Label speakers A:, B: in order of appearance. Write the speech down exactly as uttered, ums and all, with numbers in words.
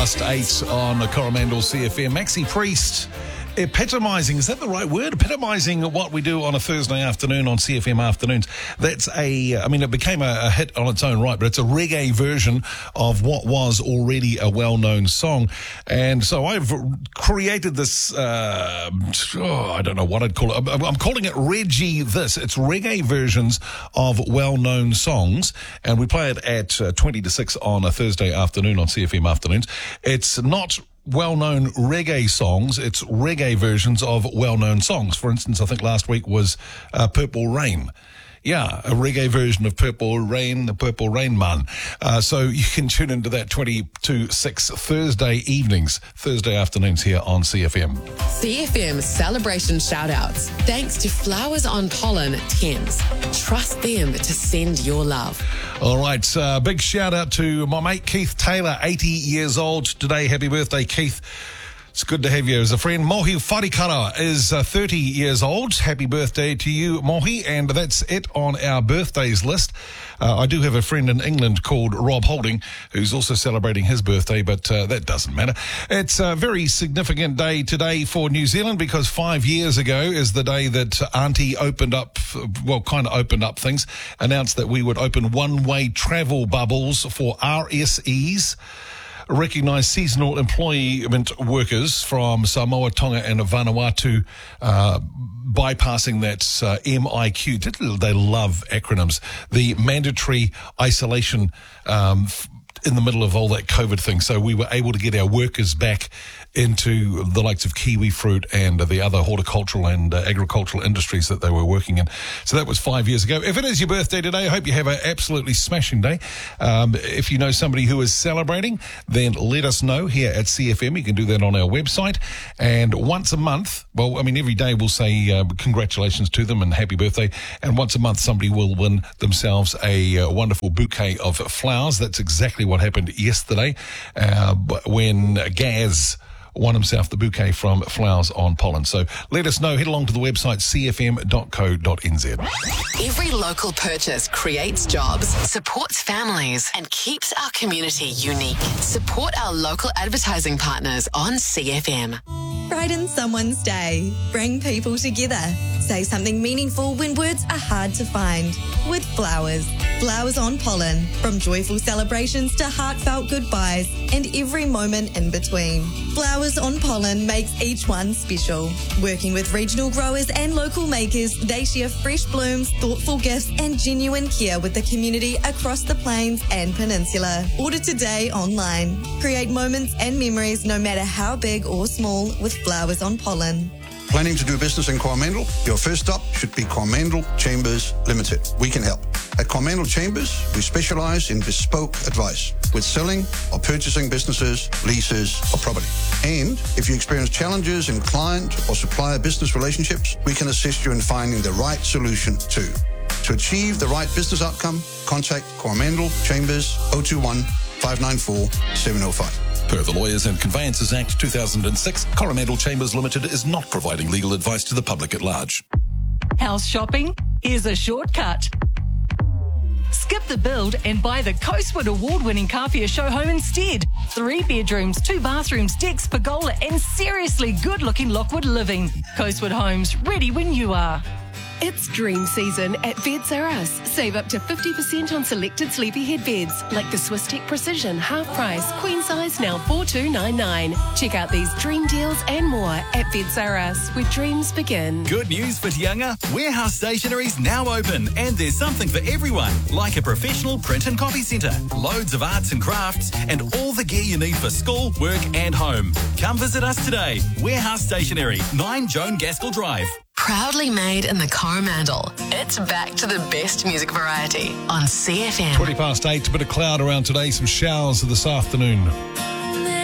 A: past eight on Coromandel C F M. Maxi Priest, epitomising, is that the right word? Epitomising what we do on a Thursday afternoon on C F M Afternoons. That's a, I mean, it became a, a hit on its own right, but it's a reggae version of what was already a well-known song. And so I've created this, uh, oh, I don't know what I'd call it. I'm, I'm calling it Reggie This. It's reggae versions of well-known songs, and we play it at uh, twenty to six on a Thursday afternoon on C F M Afternoons. It's not well-known reggae songs, it's reggae versions of well-known songs. For instance, I think last week was uh, Purple Rain. Yeah, a reggae version of Purple Rain, the Purple Rain Man. Uh, so you can tune into that twenty to six Thursday evenings, Thursday afternoons here on C F M.
B: C F M celebration shout-outs. Thanks to Flowers on Pollen Thames. Trust them to send your love.
A: All right, uh, big shout-out to my mate Keith Taylor, eighty years old today. Happy birthday, Keith. It's good to have you as a friend. Mohi Wharikara is uh, thirty years old. Happy birthday to you, Mohi. And that's it on our birthdays list. Uh, I do have a friend in England called Rob Holding, who's also celebrating his birthday, but uh, that doesn't matter. It's a very significant day today for New Zealand because five years ago is the day that Auntie opened up, well, kind of opened up things, announced that we would open one-way travel bubbles for R S Es. Recognised seasonal employment workers from Samoa, Tonga and Vanuatu, uh, bypassing that uh, M I Q. They love acronyms. The mandatory isolation um, in the middle of all that COVID thing. So we were able to get our workers back into the likes of kiwi fruit and the other horticultural and uh, agricultural industries that they were working in. So that was five years ago. If it is your birthday today, I hope you have an absolutely smashing day. Um, if you know somebody who is celebrating, then let us know here at C F M. You can do that on our website. And once a month, well, I mean, every day we'll say uh, congratulations to them and happy birthday. And once a month, somebody will win themselves a uh, wonderful bouquet of flowers. That's exactly what happened yesterday uh, when Gaz won himself the bouquet from Flowers on Pollen. So let us know. Head along to the website c f m dot co dot n z.
B: Every local purchase creates jobs, supports families, and keeps our community unique. Support our local advertising partners on C F M.
C: Brighten someone's day. Bring people together. Say something meaningful when words are hard to find. With Flowers. Flowers on Pollen. From joyful celebrations to heartfelt goodbyes and every moment in between. Flowers on Pollen makes each one special. Working with regional growers and local makers, they share fresh blooms, thoughtful gifts and genuine care with the community across the plains and peninsula. Order today online. Create moments and memories no matter how big or small with Flowers on Pollen.
D: Planning to do business in Coromandel? Your first stop should be Coromandel Chambers Limited. We can help. At Coromandel Chambers, we specialise in bespoke advice with selling or purchasing businesses, leases or property. And if you experience challenges in client or supplier business relationships, we can assist you in finding the right solution too. To achieve the right business outcome, contact Coromandel Chambers zero two one, five nine four, seven zero five.
E: Per the Lawyers and Conveyances Act two thousand six, Coromandel Chambers Limited is not providing legal advice to the public at large.
F: House shopping? Here's a shortcut. Skip the build and buy the Coastwood award-winning Kāwhia show home instead. Three bedrooms, two bathrooms, decks, pergola and seriously good-looking Lockwood living. Coastwood Homes, ready when you are.
G: It's dream season at Beds R Us. Save up to fifty percent on selected sleepy head beds, like the Swisstech Precision half price, queen size now four two nine nine. Check out these dream deals and more at Beds R Us, where dreams begin.
H: Good news for Tianga. Warehouse Stationery's now open, and there's something for everyone, like a professional print and copy centre, loads of arts and crafts, and all the gear you need for school, work and home. Come visit us today. Warehouse Stationery, nine Joan Gaskell Drive.
B: Proudly made in the Coromandel. It's back to the best music variety on C F M.
A: twenty past eight, a bit of cloud around today, some showers this afternoon.